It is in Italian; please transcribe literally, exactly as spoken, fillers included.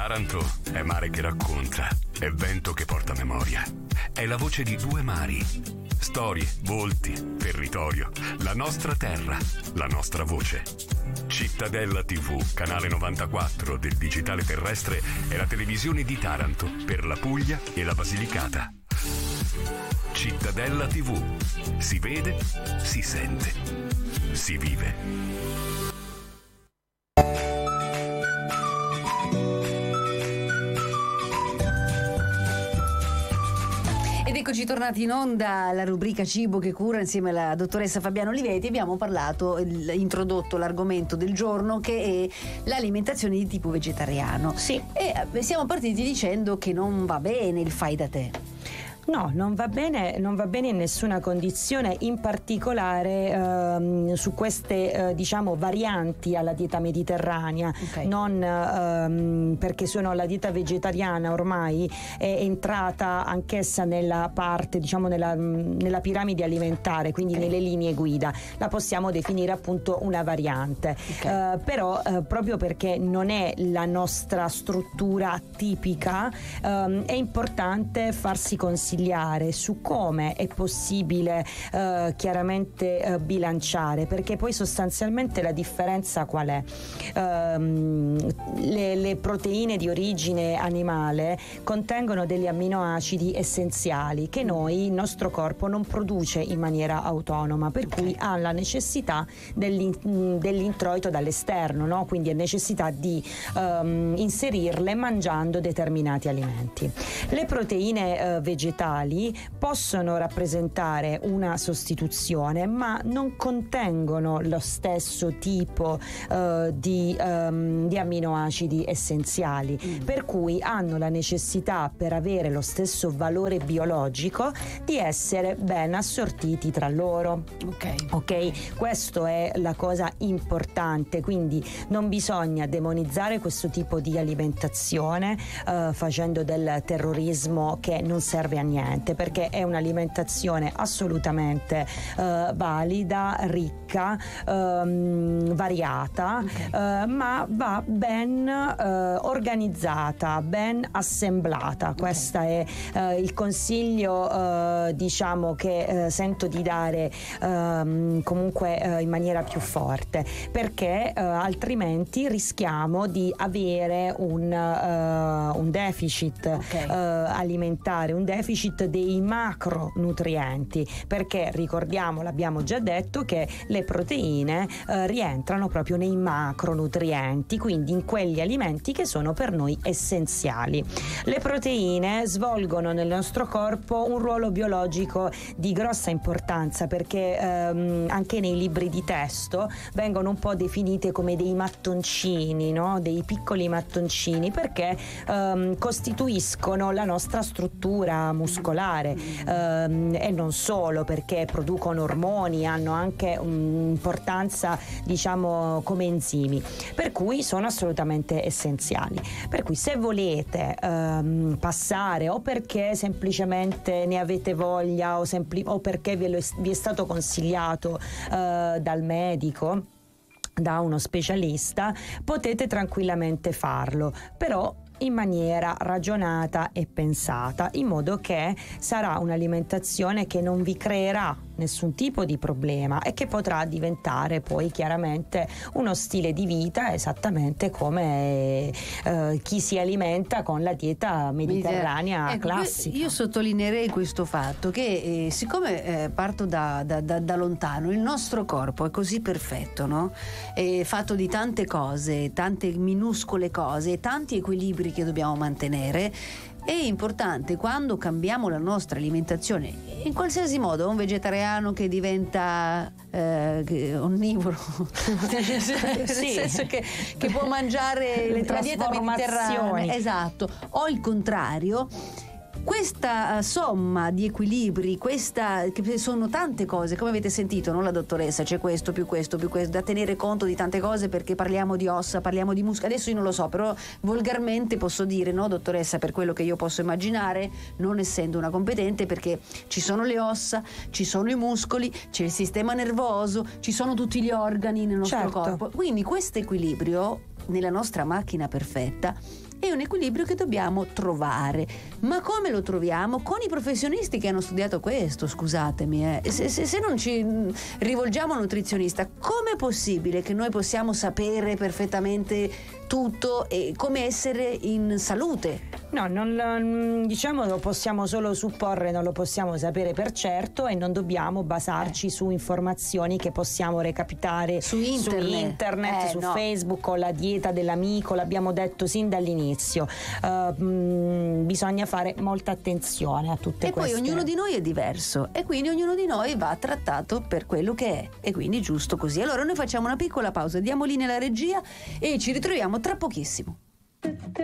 Taranto è mare che racconta, è vento che porta memoria, è la voce di due mari. Storie, volti, territorio, la nostra terra, la nostra voce. Cittadella tivù, canale novantaquattro del digitale terrestre, è la televisione di Taranto per la Puglia e la Basilicata. Cittadella tivù. Si vede, si sente, si vive. Ed eccoci tornati in onda alla rubrica Cibo che cura insieme alla dottoressa Fabiana Olivetti. Abbiamo parlato, introdotto l'argomento del giorno, che è l'alimentazione di tipo vegetariano. Sì. E siamo partiti dicendo che non va bene il fai da te. No, non va bene, non va bene in nessuna condizione, in particolare ehm, su queste eh, diciamo varianti alla dieta mediterranea, okay. non ehm, perché sono la dieta vegetariana ormai è entrata anch'essa nella parte, diciamo nella, nella piramide alimentare, quindi okay. nelle linee guida, la possiamo definire appunto una variante, okay. eh, però eh, proprio perché non è la nostra struttura tipica ehm, è importante farsi consigliare su come è possibile eh, chiaramente eh, bilanciare, perché poi sostanzialmente la differenza qual è? Um, le, le proteine di origine animale contengono degli amminoacidi essenziali che noi, il nostro corpo non produce in maniera autonoma, per okay. cui ha la necessità dell'in, dell'introito dall'esterno, no? Quindi ha necessità di um, inserirle mangiando determinati alimenti. Le proteine eh, vegetali possono rappresentare una sostituzione, ma non contengono lo stesso tipo uh, di, um, di amminoacidi essenziali, mm. per cui hanno la necessità, per avere lo stesso valore biologico, di essere ben assortiti tra loro. Ok, ok, questo è la cosa importante, quindi non bisogna demonizzare questo tipo di alimentazione uh, facendo del terrorismo che non serve a niente, perché è un'alimentazione assolutamente uh, valida, ricca, um, variata, okay. uh, ma va ben uh, organizzata, ben assemblata. Okay. Questo è uh, il consiglio uh, diciamo che uh, sento di dare uh, comunque uh, in maniera più forte, perché uh, altrimenti rischiamo di avere un, uh, un deficit okay. uh, alimentare, un deficit dei macronutrienti, perché ricordiamo, l'abbiamo già detto, che le proteine eh, rientrano proprio nei macronutrienti, quindi in quegli alimenti che sono per noi essenziali. Le proteine svolgono nel nostro corpo un ruolo biologico di grossa importanza, perché ehm, anche nei libri di testo vengono un po' definite come dei mattoncini, no? Dei piccoli mattoncini, perché ehm, costituiscono la nostra struttura muscolare, ehm, e non solo, perché producono ormoni, hanno anche un'importanza diciamo come enzimi, per cui sono assolutamente essenziali. Per cui se volete ehm, passare, o perché semplicemente ne avete voglia, o, sempli- o perché ve lo è, vi è stato consigliato eh, dal medico, da uno specialista, potete tranquillamente farlo, però in maniera ragionata e pensata, in modo che sarà un'alimentazione che non vi creerà nessun tipo di problema e che potrà diventare poi chiaramente uno stile di vita, esattamente come eh, chi si alimenta con la dieta mediterranea ecco, classica. Io sottolineerei questo fatto che eh, siccome eh, parto da, da, da, da lontano, il nostro corpo è così perfetto, no? È fatto di tante cose, tante minuscole cose, tanti equilibri che dobbiamo mantenere. È importante, quando cambiamo la nostra alimentazione, in qualsiasi modo, un vegetariano che diventa eh, onnivoro, nel sì. senso che, che può mangiare le la dieta mediterranea, esatto, o il contrario. Questa somma di equilibri, questa, che sono tante cose, come avete sentito, no? La dottoressa, c'è questo, più questo, più questo, da tenere conto di tante cose, perché parliamo di ossa, parliamo di muscoli, adesso io non lo so, però volgarmente posso dire, no dottoressa, per quello che io posso immaginare, non essendo una competente, perché ci sono le ossa, ci sono i muscoli, c'è il sistema nervoso, ci sono tutti gli organi nel nostro certo. corpo, quindi questo equilibrio nella nostra macchina perfetta, è un equilibrio che dobbiamo trovare. Ma come lo troviamo? Con i professionisti che hanno studiato questo, scusatemi. Eh. Se, se, se non ci rivolgiamo a un nutrizionista, com'è possibile che noi possiamo sapere perfettamente tutto e come essere in salute? No, non, diciamo lo possiamo solo supporre, non lo possiamo sapere per certo, e non dobbiamo basarci eh. su informazioni che possiamo recapitare su internet, su, internet, eh, su no. Facebook, o la dieta dell'amico, l'abbiamo detto sin dall'inizio. Uh, mh, bisogna fare molta attenzione a tutte e queste. E poi ognuno di noi è diverso e quindi ognuno di noi va trattato per quello che è, e quindi giusto così. Allora noi facciamo una piccola pausa, diamo linea alla regia e ci ritroviamo tra pochissimo.